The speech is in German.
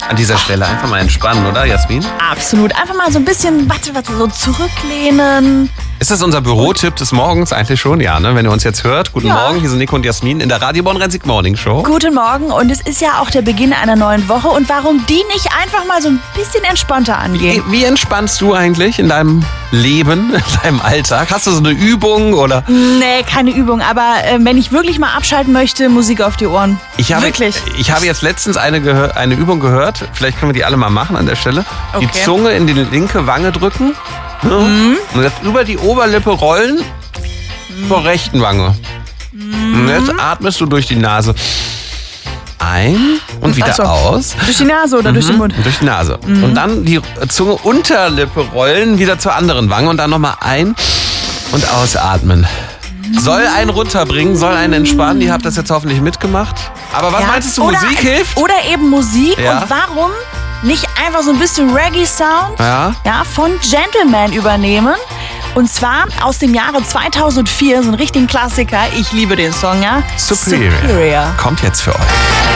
an dieser Stelle einfach mal entspannen, oder Jasmin? Absolut. Einfach mal so ein bisschen, so zurücklehnen. Ist das unser Bürotipp des Morgens eigentlich schon? Ja, ne? Wenn ihr uns jetzt hört. Guten Morgen, hier sind Nico und Jasmin in der Radio Bonn-Rhein-Sieg Morning Show. Guten Morgen und es ist ja auch der Beginn einer neuen Woche und warum die nicht einfach mal so ein bisschen entspannter angehen? Wie entspannst du eigentlich in deinem Leben, in deinem Alltag? Hast du so eine Übung oder? Nee, keine Übung, aber wenn ich wirklich mal abschalten möchte, Musik auf die Ohren. Ich habe jetzt letztens eine Übung gehört, vielleicht können wir die alle mal machen an der Stelle. Okay. Die Zunge in die linke Wange drücken. Und das über die Oberlippe rollen zur rechten Wange. Und jetzt atmest du durch die Nase ein und wieder aus. Durch die Nase oder durch den Mund? Durch die Nase. Und dann die Zunge Unterlippe rollen, wieder zur anderen Wange und dann nochmal ein- und ausatmen. Soll einen runterbringen, soll einen entspannen. Ihr habt das jetzt hoffentlich mitgemacht. Aber was meinst du, Musik hilft? Oder eben Musik. Ja. Und warum nicht einfach so ein bisschen Reggae-Sound von Gentleman übernehmen? Und zwar aus dem Jahre 2004, so ein richtigen Klassiker. Ich liebe den Song, ja. Superior. Kommt jetzt für euch.